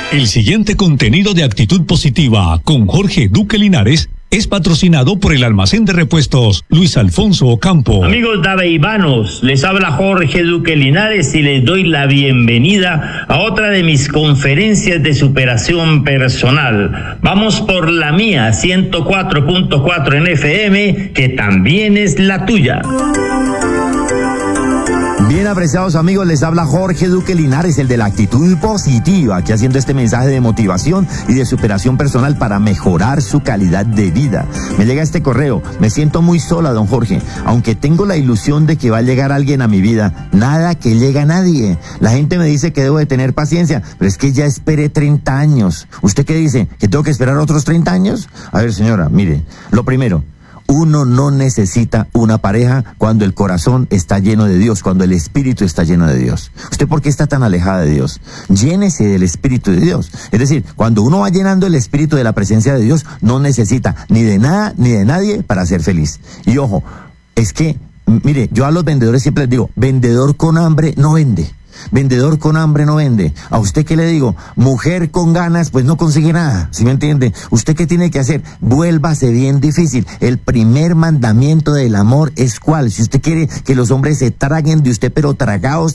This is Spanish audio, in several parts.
El siguiente contenido de Actitud Positiva con Jorge Duque Linares es patrocinado por el almacén de repuestos Luis Alfonso Ocampo. Amigos daveivanos, les habla Jorge Duque Linares y les doy la bienvenida a otra de mis conferencias de superación personal. Vamos por la mía, 104.4 en FM, que también es la tuya. Bien, apreciados amigos, les habla Jorge Duque Linares, el de la Actitud Positiva, aquí haciendo este mensaje de motivación y de superación personal para mejorar su calidad de vida. Me llega este correo: me siento muy sola, don Jorge, aunque tengo la ilusión de que va a llegar alguien a mi vida, nada que llega a nadie. La gente me dice que debo de tener paciencia, pero es que ya esperé 30 años. ¿Usted qué dice? ¿Que tengo que esperar otros 30 años? A ver, señora, mire, lo primero: uno no necesita una pareja cuando el corazón está lleno de Dios, cuando el espíritu está lleno de Dios. ¿Usted por qué está tan alejada de Dios? Llénese del espíritu de Dios. Es decir, cuando uno va llenando el espíritu de la presencia de Dios, no necesita ni de nada ni de nadie para ser feliz. Y ojo, es que, mire, yo a los vendedores siempre les digo: vendedor con hambre no vende. Vendedor con hambre no vende. ¿A usted qué le digo? Mujer con ganas pues no consigue nada, ¿sí me entiende? ¿Usted qué tiene que hacer? Vuélvase bien difícil. El primer mandamiento del amor es ¿cuál? Si usted quiere que los hombres se traguen de usted, pero tragados,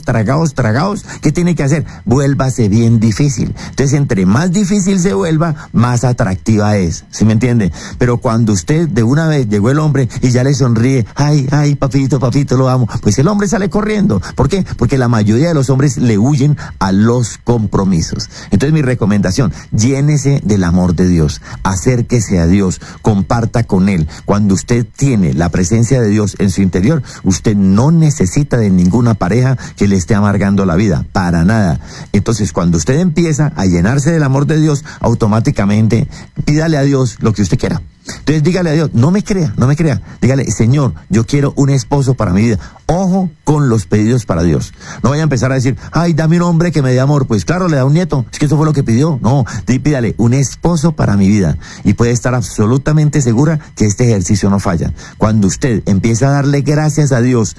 ¿qué tiene que hacer? Vuélvase bien difícil. Entonces, entre más difícil se vuelva, más atractiva es, ¿sí me entiende? Pero cuando usted de una vez llegó el hombre y ya le sonríe, ay, papito, lo amo, pues el hombre sale corriendo. ¿Por qué? Porque la mayoría de los hombres le huyen a los compromisos. Entonces, mi recomendación: llénese del amor de Dios, acérquese a Dios, comparta con Él. Cuando usted tiene la presencia de Dios en su interior, usted no necesita de ninguna pareja que le esté amargando la vida, para nada. Entonces, cuando usted empieza a llenarse del amor de Dios, automáticamente pídale a Dios lo que usted quiera. Entonces dígale a Dios, no me crea, dígale: Señor, yo quiero un esposo para mi vida. Ojo con los pedidos para Dios. No vaya a empezar a decir: ay, dame un hombre que me dé amor. Pues claro, le da un nieto, es que eso fue lo que pidió. No, pídale un esposo para mi vida, y puede estar absolutamente segura que este ejercicio no falla. Cuando usted empieza a darle gracias a Dios,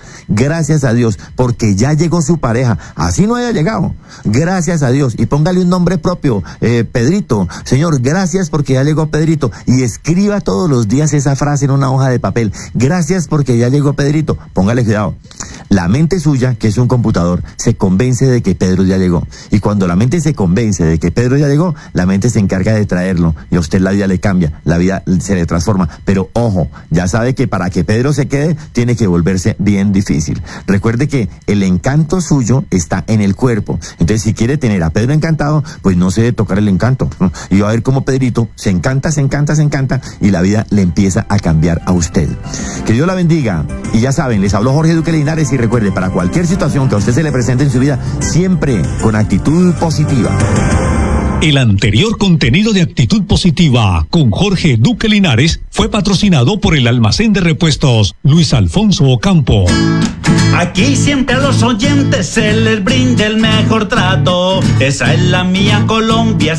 porque ya llegó su pareja, así no haya llegado, gracias a Dios, y póngale un nombre propio, Pedrito. Señor, gracias porque ya llegó Pedrito, y escriba todos los días esa frase en una hoja de papel: gracias porque ya llegó Pedrito. Póngale cuidado, la mente suya, que es un computador, se convence de que Pedro ya llegó, y cuando la mente se convence de que Pedro ya llegó, la mente se encarga de traerlo, y a usted la vida le cambia, la vida se le transforma. Pero ojo, ya sabe que para que Pedro se quede, tiene que volverse bien difícil. Recuerde que el encanto suyo está en el cuerpo. Entonces, si quiere tener a Pedro encantado, pues no se debe tocar el encanto, ¿no? Y va a ver cómo Pedrito se encanta, y la vida le empieza a cambiar a usted. Que Dios la bendiga. Y ya saben, les habló Jorge Duque Linares, y recuerde, para cualquier situación que a usted se le presente en su vida, siempre con actitud positiva. El anterior contenido de Actitud Positiva con Jorge Duque Linares fue patrocinado por el almacén de repuestos Luis Alfonso Ocampo. Aquí siempre a los oyentes se les brinda el mejor trato. Esa es la mía Colombia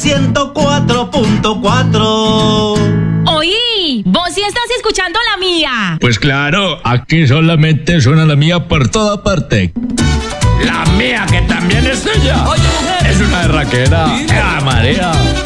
104.4. Oí, vos sí estás escuchando la mía. Pues claro, aquí solamente suena la mía por toda parte. La mía, que también es ella. Oye, mujer, es una berraquera. ¡Ah, María!